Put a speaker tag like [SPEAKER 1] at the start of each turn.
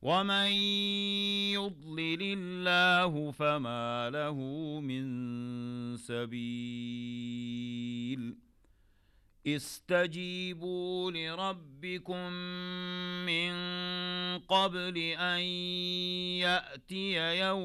[SPEAKER 1] ومن يضلل الله فما له من سبيل استجيبوا لربكم من قبل أن يأتي يوم